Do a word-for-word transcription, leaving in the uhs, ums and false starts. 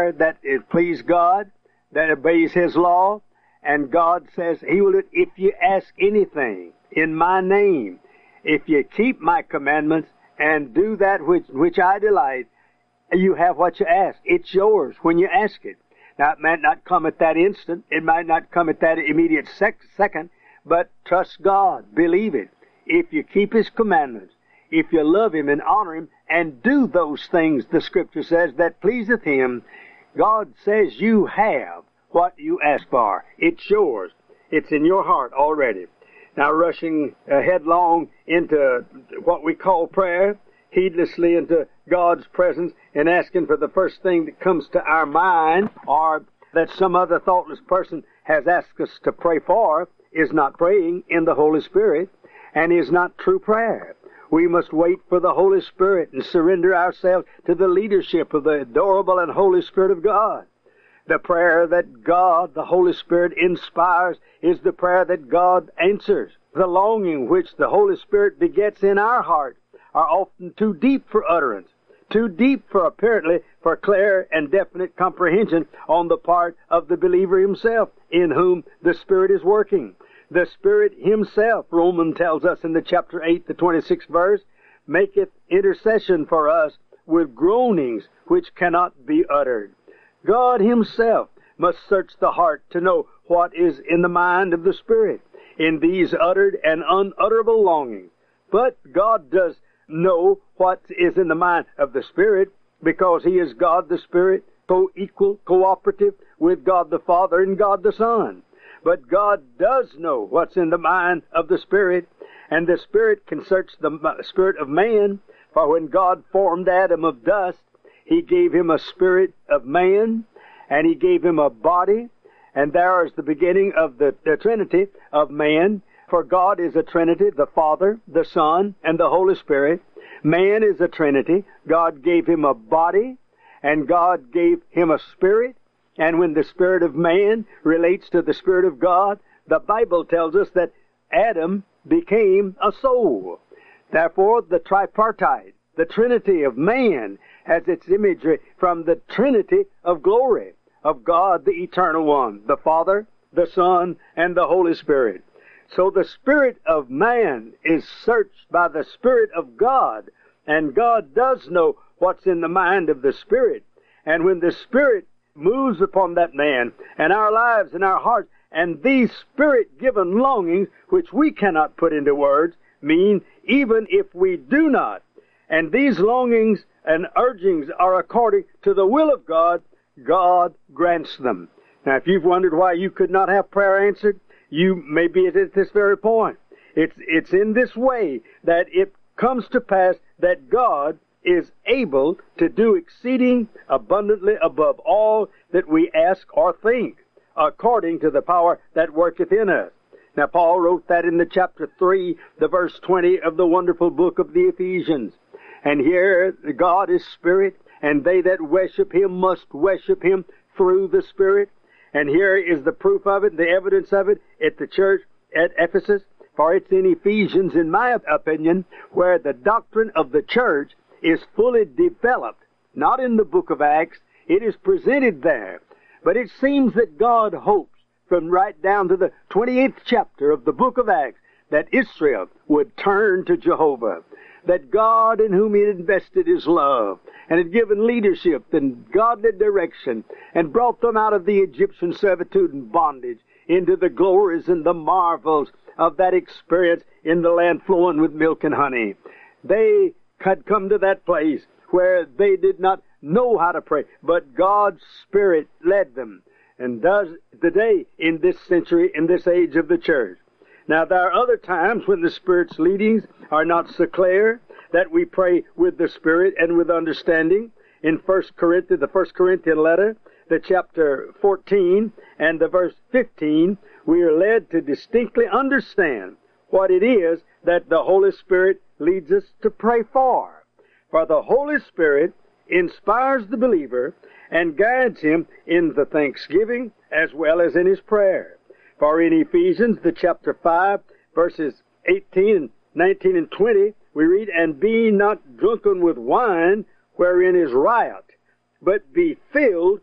prayer that it pleased God, that obeys His law, and God says He will do it if you ask anything in my name. If you keep my commandments and do that which, which I delight, you have what you ask. It's yours when you ask it. Now, it might not come at that instant. It might not come at that immediate sec- second, but trust God. Believe it. If you keep His commandments, if you love Him and honor Him and do those things, the Scripture says, that pleaseth Him, God says you have what you ask for. It's yours. It's in your heart already. Now, rushing uh, headlong into what we call prayer, heedlessly into God's presence and asking for the first thing that comes to our mind, or that some other thoughtless person has asked us to pray for, is not praying in the Holy Spirit and is not true prayer. We must wait for the Holy Spirit and surrender ourselves to the leadership of the adorable and Holy Spirit of God. The prayer that God, the Holy Spirit, inspires is the prayer that God answers. The longing which the Holy Spirit begets in our heart are often too deep for utterance, too deep for apparently for clear and definite comprehension on the part of the believer himself, in whom the Spirit is working. The Spirit Himself, Romans tells us in the chapter eight, the twenty-sixth verse, maketh intercession for us with groanings which cannot be uttered. God Himself must search the heart to know what is in the mind of the Spirit in these uttered and unutterable longings. But God does know what is in the mind of the Spirit, because He is God the Spirit, co-equal, cooperative with God the Father and God the Son. But God does know what's in the mind of the Spirit, and the Spirit can search the spirit of man. For when God formed Adam of dust, He gave him a spirit of man, and He gave him a body, and there is the beginning of the, the Trinity of man. For God is a Trinity, the Father, the Son, and the Holy Spirit. Man is a Trinity. God gave him a body, and God gave him a spirit. And when the spirit of man relates to the Spirit of God, the Bible tells us that Adam became a soul. Therefore, the tripartite, the Trinity of man, has its imagery from the Trinity of glory, of God, the Eternal One, the Father, the Son, and the Holy Spirit. So the spirit of man is searched by the Spirit of God, and God does know what's in the mind of the Spirit. And when the Spirit moves upon that man and our lives and our hearts, and these Spirit-given longings, which we cannot put into words, mean even if we do not, and these longings and urgings are according to the will of God, God grants them. Now, if you've wondered why you could not have prayer answered, you may be at this very point. It's, it's in this way that it comes to pass that God is able to do exceeding abundantly above all that we ask or think, according to the power that worketh in us. Now, Paul wrote that in the chapter three, the verse twenty of the wonderful book of the Ephesians. And here, God is Spirit, and they that worship Him must worship Him through the Spirit. And here is the proof of it, the evidence of it, at the church at Ephesus. For it's in Ephesians, in my opinion, where the doctrine of the church is fully developed. Not in the book of Acts. It is presented there. But it seems that God hopes, from right down to the twenty-eighth chapter of the book of Acts, that Israel would turn to Jehovah. That God, in whom He had invested His love, and had given leadership and godly direction, and brought them out of the Egyptian servitude and bondage into the glories and the marvels of that experience in the land flowing with milk and honey. They had come to that place where they did not know how to pray, but God's Spirit led them, and does today in this century, in this age of the church. Now, there are other times when the Spirit's leadings are not so clear that we pray with the Spirit and with understanding. In First Corinthians, the First Corinthian letter, the chapter fourteen and the verse fifteen, we are led to distinctly understand what it is that the Holy Spirit leads us to pray for. For the Holy Spirit inspires the believer and guides him in the thanksgiving as well as in his prayer. For in Ephesians, the chapter five, verses eighteen, nineteen, and twenty, we read, "And be not drunken with wine, wherein is riot, but be filled